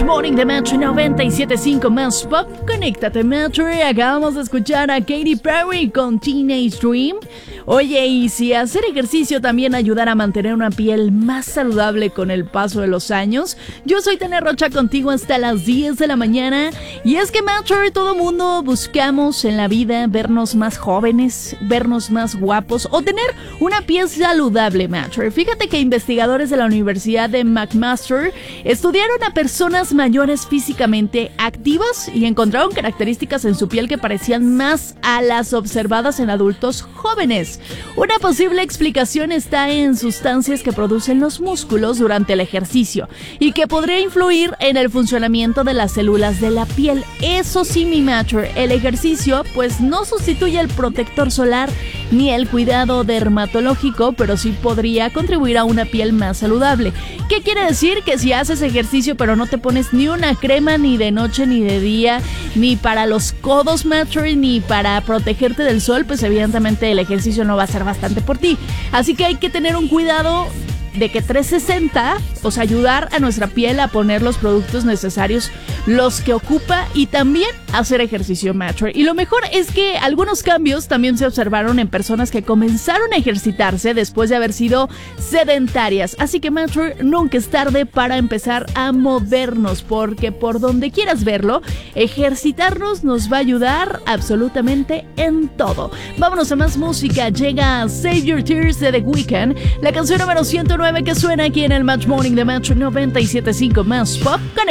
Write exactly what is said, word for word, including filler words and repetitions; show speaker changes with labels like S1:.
S1: Morning de Metro noventa y siete punto cinco más pop. Conéctate, Metro. Acabamos de escuchar a Katy Perry con Teenage Dream. Oye, y si hacer ejercicio también ayudara a mantener una piel más saludable con el paso de los años, yo soy Tania Rocha contigo hasta las diez de la mañana. Y es que, Metro, todo mundo buscamos en la vida vernos más jóvenes, vernos más guapos o tener una piel saludable, Metro. Fíjate que investigadores de la Universidad de McMaster estudiaron a personas mayores físicamente activas y encontraron características en su piel que parecían más a las observadas en adultos jóvenes. Una posible explicación está en sustancias que producen los músculos durante el ejercicio y que podría influir en el funcionamiento de las células de la piel. Eso sí, mi Metro, el ejercicio pues no sustituye el protector solar ni el cuidado dermatológico, pero sí podría contribuir a una piel más saludable. ¿Qué quiere decir? Que si haces ejercicio pero no te pones ni una crema ni de noche ni de día, ni para los codos, Metro, ni para protegerte del sol, pues evidentemente el ejercicio no va a ser bastante por ti. Así que hay que tener un cuidado de que trescientos sesenta, o sea, ayudar a nuestra piel a poner los productos necesarios, los que ocupa, y también hacer ejercicio, Metro. Y lo mejor es que algunos cambios también se observaron en personas que comenzaron a ejercitarse después de haber sido sedentarias. Así que, Metro, nunca es tarde para empezar a movernos, porque por donde quieras verlo, ejercitarnos nos va a ayudar absolutamente en todo. Vámonos a más música. Llega Save Your Tears de The Weeknd, la canción número ciento nueve que suena aquí en el Match Morning de Metro noventa y siete punto cinco más pop. Con